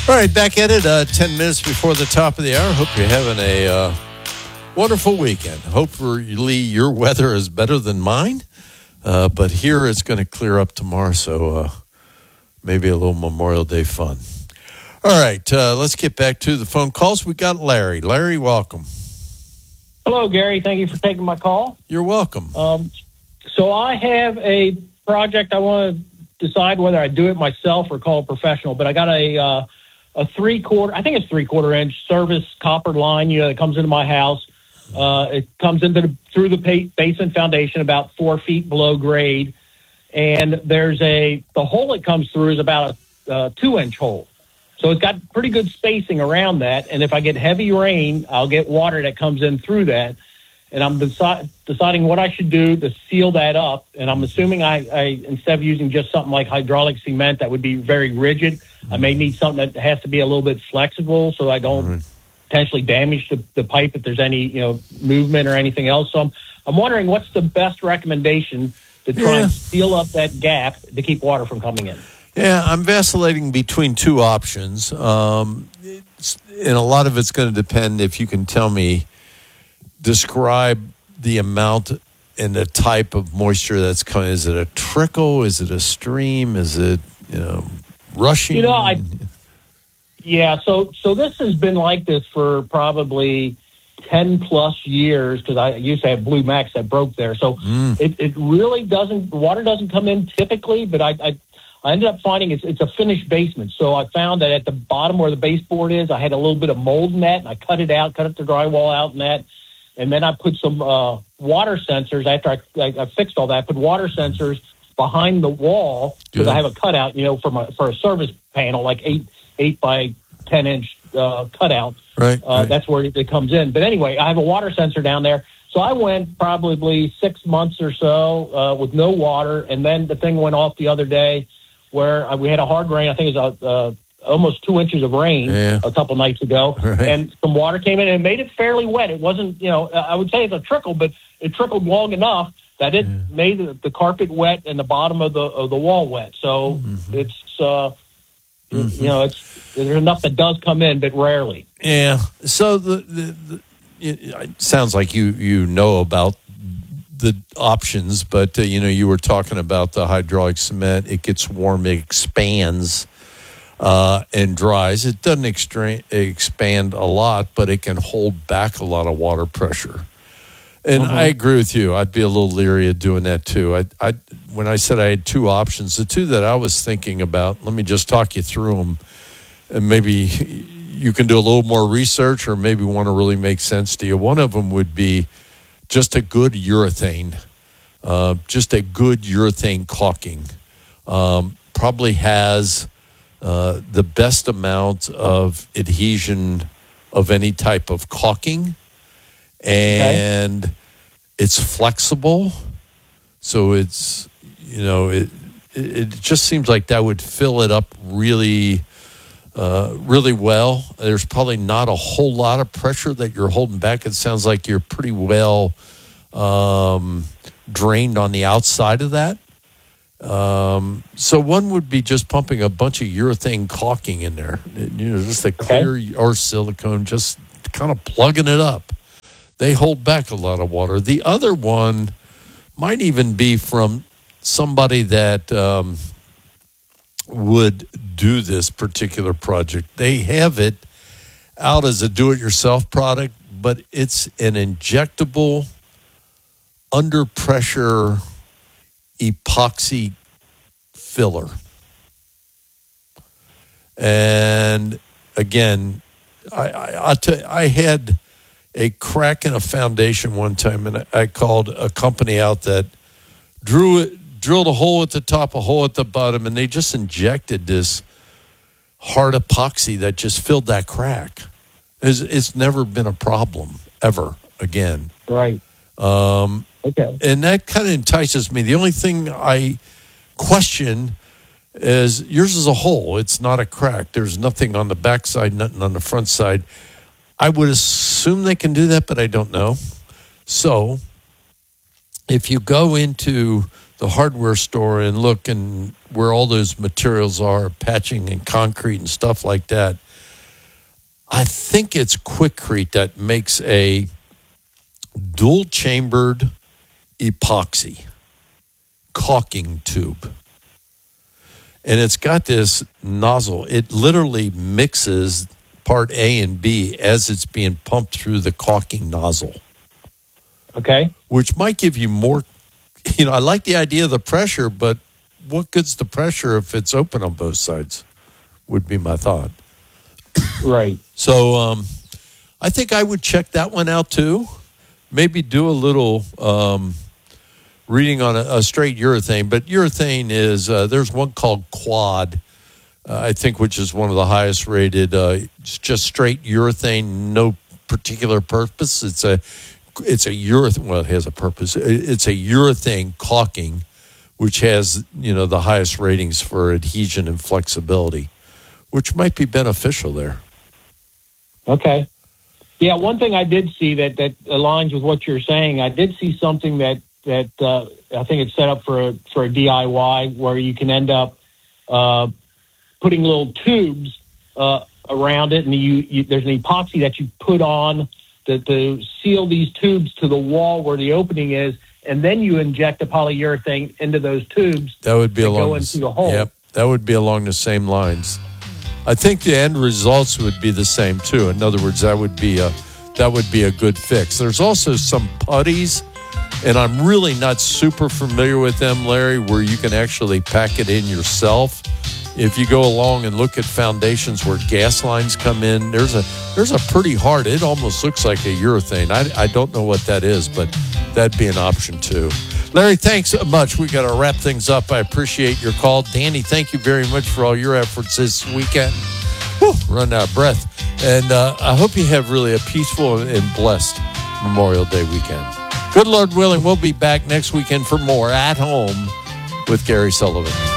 All right, back at it 10 minutes before the top of the hour. Hope you're having a wonderful weekend. Hopefully your weather is better than mine, but here it's going to clear up tomorrow, so maybe a little Memorial Day fun. All right, let's get back to the phone calls. We got Larry. Larry, welcome. Hello, Gary. Thank you for taking my call. You're welcome. So I have a project. I want to decide whether I do it myself or call a professional, but I got a 3/4, I think it's 3/4 inch service copper line, that comes into my house. It comes through the basement foundation about 4 feet below grade. And the hole it comes through is about a 2-inch hole. So it's got pretty good spacing around that. And if I get heavy rain, I'll get water that comes in through that. And I'm deciding what I should do to seal that up. And I'm assuming I instead of using just something like hydraulic cement that would be very rigid, I may need something that has to be a little bit flexible so I don't potentially damage the pipe if there's any movement or anything else. So I'm wondering what's the best recommendation to try and seal up that gap to keep water from coming in. Yeah, I'm vacillating between two options. And a lot of it's going to depend if you can tell me, describe the amount and the type of moisture that's coming. Is it a trickle? Is it a stream? Is it, rushing? So this has been like this for probably 10 plus years because I used to have Blue Max that broke there. So it really water doesn't come in typically, but I ended up finding it's a finished basement. So I found that at the bottom where the baseboard is, I had a little bit of mold in that, and I cut the drywall out in that. And then I put some water sensors after I fixed all that. I put water sensors behind the wall because I have a cutout, for a service panel, like 8 by 10 inch cutout. Right. That's where it comes in. But anyway, I have a water sensor down there. So I went probably 6 months or so with no water, and then the thing went off the other day where we had a hard rain. I think it was almost 2 inches of rain a couple nights ago, and some water came in and it made it fairly wet. It wasn't, I would say it's a trickle, but it trickled long enough that it made the carpet wet and the bottom of the wall wet. So it's, there's enough that does come in, but rarely. Yeah. So it sounds like you know about the options, but you were talking about the hydraulic cement. It gets warm, it expands. And dries. It doesn't expand a lot, but it can hold back a lot of water pressure. And I agree with you. I'd be a little leery of doing that too. When I said I had two options, the two that I was thinking about, let me just talk you through them. And maybe you can do a little more research or maybe want to really make sense to you. One of them would be just a good urethane, caulking. Probably has the best amount of adhesion of any type of caulking, and it's flexible. So it's, it just seems like that would fill it up really well. There's probably not a whole lot of pressure that you're holding back. It sounds like you're pretty well drained on the outside of that. So one would be just pumping a bunch of urethane caulking in there, just a clear or silicone, just kind of plugging it up. They hold back a lot of water. The other one might even be from somebody that would do this particular project. They have it out as a do-it-yourself product, but it's an injectable under pressure epoxy filler. And again, I had a crack in a foundation one time, and I called a company out that drilled a hole at the top, a hole at the bottom, and they just injected this hard epoxy that just filled that crack. It's never been a problem ever again. Right. Okay. And that kind of entices me. The only thing I question is yours is a hole. It's not a crack. There's nothing on the backside, nothing on the front side. I would assume they can do that, but I don't know. So if you go into the hardware store and look and where all those materials are, patching and concrete and stuff like that, I think it's Quikrete that makes a dual-chambered epoxy caulking tube. And it's got this nozzle. It literally mixes part A and B as it's being pumped through the caulking nozzle. Okay. Which might give you more, I like the idea of the pressure, but what good's the pressure if it's open on both sides, would be my thought. Right. So I think I would check that one out too. Maybe do a little reading on a straight urethane. But urethane is, there's one called Quad, I think, which is one of the highest rated. It's just straight urethane, no particular purpose. It's a urethane. Well, it has a purpose. It's a urethane caulking, which has the highest ratings for adhesion and flexibility, which might be beneficial there. Okay. Yeah, one thing I did see that aligns with what you're saying. I did see something that I think it's set up for a DIY where you can end up putting little tubes around it, and there's an epoxy that you put on to seal these tubes to the wall where the opening is, and then you inject the polyurethane into those tubes. That would be go into the hole. Yep, that would be along the same lines. I think the end results would be the same too. In other words, that would be a good fix. There's also some putties, and I'm really not super familiar with them, Larry, where you can actually pack it in yourself. If you go along and look at foundations where gas lines come in, there's a pretty hard, it almost looks like a urethane. I don't know what that is, but that'd be an option too. Larry, thanks so much. We got to wrap things up. I appreciate your call. Danny, thank you very much for all your efforts this weekend. Whew, run out of breath. And I hope you have really a peaceful and blessed Memorial Day weekend. Good Lord willing, we'll be back next weekend for more At Home with Gary Sullivan.